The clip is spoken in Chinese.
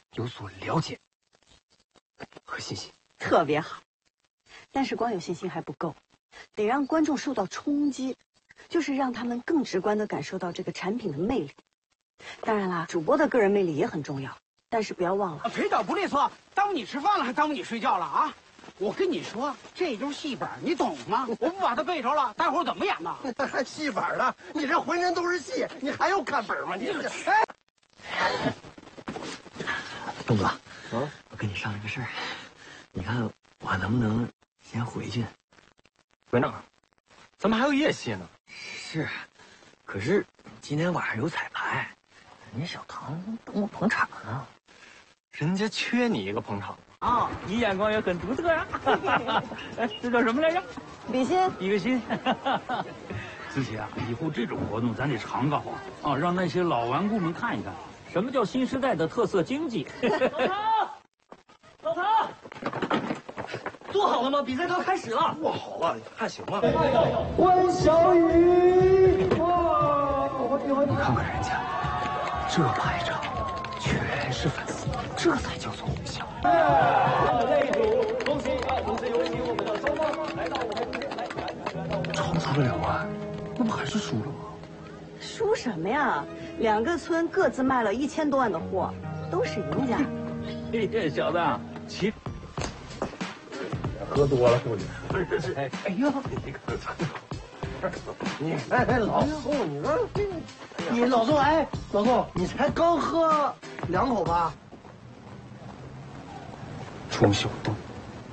有所了解和信心。 特别好，但是光有信心还不够，得让观众受到冲击，就是让他们更直观地感受到这个产品的魅力。当然啦，主播的个人魅力也很重要，但是不要忘了， 腿脚不利索，耽误你吃饭了，还耽误你睡觉了啊！我跟你说，这就是戏本，你懂吗？我不把它背着了，待会儿怎么演呢？ 还戏本呢？你这浑身都是戏，你还要看本吗？你这哎， 东哥，我跟你商量个事儿，你看我能不能先回去？ 回哪儿？咱们还有夜戏呢。 是，可是今天晚上有彩排，人家小唐等我捧场呢。 人家缺你一个捧场啊！你眼光也很独特呀。哎，这叫什么来着？ 比心， 比个心。思琪啊，以后这种活动咱得常搞啊，让那些老顽固们看一看，什么叫新时代的特色经济。老唐， 做好了吗？比赛都要开始了。 做好了，还行吗？ 关小雨， 你看看人家，这排场全是粉丝，这才叫做偶像。 擂主，恭喜有请我们的双方来到舞台中间来。 超出了2万，那不还是输了吗？ 输什么呀？2个村各自卖了1000多万的货，都是赢家。 嘿，小子，其喝多了是不是？ 哎呀， 你老宋，你说你老宋，老宋，你才刚喝2口吧？ 庄小东。